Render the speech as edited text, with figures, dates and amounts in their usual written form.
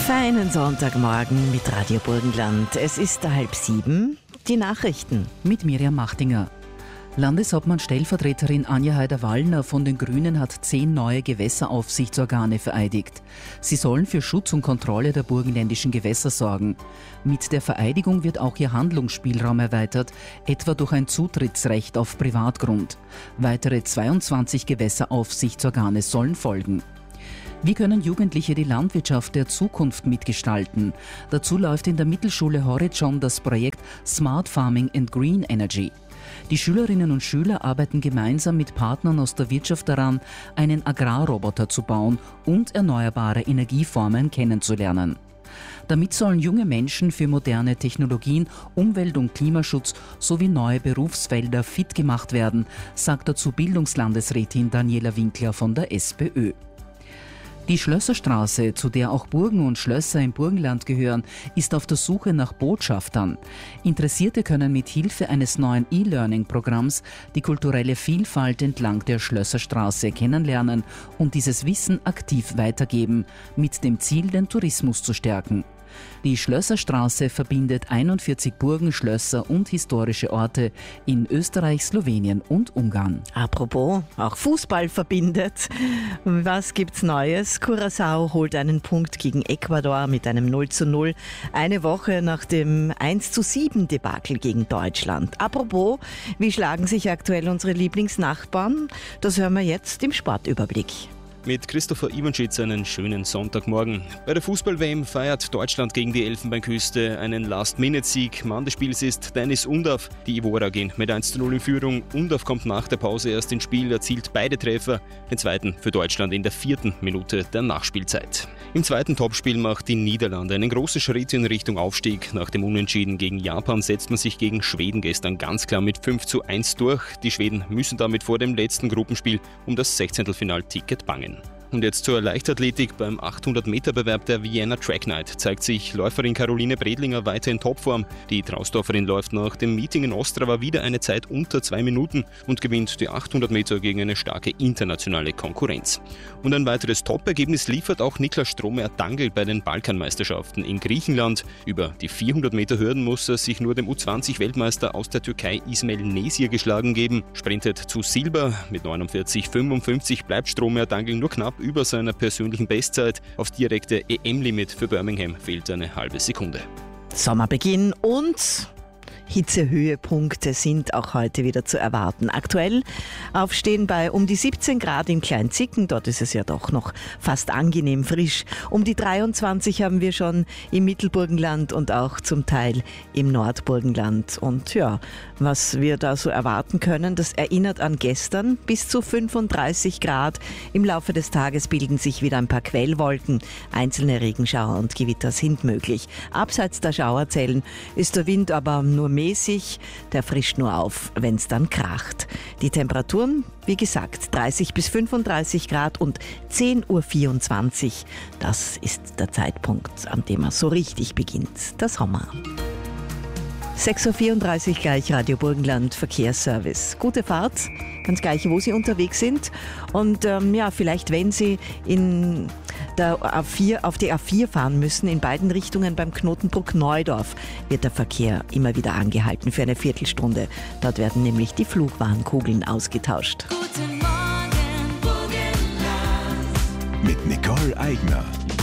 Feinen Sonntagmorgen mit Radio Burgenland. Es ist 6:30. Die Nachrichten mit Miriam Machtinger. Landeshauptmann-Stellvertreterin Anja Haider-Wallner von den Grünen hat 10 neue Gewässeraufsichtsorgane vereidigt. Sie sollen für Schutz und Kontrolle der burgenländischen Gewässer sorgen. Mit der Vereidigung wird auch ihr Handlungsspielraum erweitert, etwa durch ein Zutrittsrecht auf Privatgrund. Weitere 22 Gewässeraufsichtsorgane sollen folgen. Wie können Jugendliche die Landwirtschaft der Zukunft mitgestalten? Dazu läuft in der Mittelschule Horizon das Projekt Smart Farming and Green Energy. Die Schülerinnen und Schüler arbeiten gemeinsam mit Partnern aus der Wirtschaft daran, einen Agrarroboter zu bauen und erneuerbare Energieformen kennenzulernen. Damit sollen junge Menschen für moderne Technologien, Umwelt- und Klimaschutz sowie neue Berufsfelder fit gemacht werden, sagt dazu Bildungslandesrätin Daniela Winkler von der SPÖ. Die Schlösserstraße, zu der auch Burgen und Schlösser im Burgenland gehören, ist auf der Suche nach Botschaftern. Interessierte können mit Hilfe eines neuen E-Learning-Programms die kulturelle Vielfalt entlang der Schlösserstraße kennenlernen und dieses Wissen aktiv weitergeben, mit dem Ziel, den Tourismus zu stärken. Die Schlösserstraße verbindet 41 Burgen, Schlösser und historische Orte in Österreich, Slowenien und Ungarn. Apropos, auch Fußball verbindet. Was gibt's Neues? Curaçao holt einen Punkt gegen Ecuador mit einem 0:0. Eine Woche nach dem 1:7 Debakel gegen Deutschland. Apropos, wie schlagen sich aktuell unsere Lieblingsnachbarn? Das hören wir jetzt im Sportüberblick. Mit Christopher Iwanschitz einen schönen Sonntagmorgen. Bei der Fußball-WM feiert Deutschland gegen die Elfenbeinküste einen Last-Minute-Sieg. Mann des Spiels ist Dennis Undav. Die Ivorer gehen mit 1:0 in Führung. Undav kommt nach der Pause erst ins Spiel, erzielt beide Treffer. Den zweiten für Deutschland in der 4. Minute der Nachspielzeit. Im zweiten Topspiel macht die Niederlande einen großen Schritt in Richtung Aufstieg. Nach dem Unentschieden gegen Japan setzt man sich gegen Schweden gestern ganz klar mit 5:1 durch. Die Schweden müssen damit vor dem letzten Gruppenspiel um das 16-Final-Ticket bangen. Und jetzt zur Leichtathletik. Beim 800-Meter-Bewerb der Vienna Track Night zeigt sich Läuferin Caroline Bredlinger weiter in Topform. Die Trausdorferin läuft nach dem Meeting in Ostrava wieder eine Zeit unter 2 Minuten und gewinnt die 800 Meter gegen eine starke internationale Konkurrenz. Und ein weiteres Top-Ergebnis liefert auch Niklas Stromaer-Dangl bei den Balkanmeisterschaften in Griechenland. Über die 400 Meter Hürden muss er sich nur dem U20-Weltmeister aus der Türkei Ismail Nesir geschlagen geben. Sprintet zu Silber. Mit 49,55 bleibt Stromaer-Dangl nur knapp über seiner persönlichen Bestzeit. Aufs direkte EM-Limit für Birmingham fehlt eine halbe Sekunde. Sommerbeginn und Hitzehöhepunkte sind auch heute wieder zu erwarten. Aktuell aufstehen bei um die 17 Grad in Kleinzicken. Dort ist es ja doch noch fast angenehm frisch. Um die 23 haben wir schon im Mittelburgenland und auch zum Teil im Nordburgenland. Und ja, was wir da so erwarten können, das erinnert an gestern. Bis zu 35 Grad. Im Laufe des Tages bilden sich wieder ein paar Quellwolken. Einzelne Regenschauer und Gewitter sind möglich. Abseits der Schauerzellen ist der Wind aber nur mäßig, der frischt nur auf, wenn es dann kracht. Die Temperaturen, wie gesagt, 30 bis 35 Grad und 10:24 Uhr. Das ist der Zeitpunkt, an dem er so richtig beginnt, der Sommer. 6:34 Uhr gleich Radio Burgenland Verkehrsservice. Gute Fahrt, ganz gleich, wo Sie unterwegs sind. Und vielleicht, wenn Sie auf die A4 fahren müssen, in beiden Richtungen beim Knotenbruck Neudorf, wird der Verkehr immer wieder angehalten für eine Viertelstunde. Dort werden nämlich die Flugwarnkugeln ausgetauscht. Guten Morgen, Burgenland. Mit Nicole Eigner.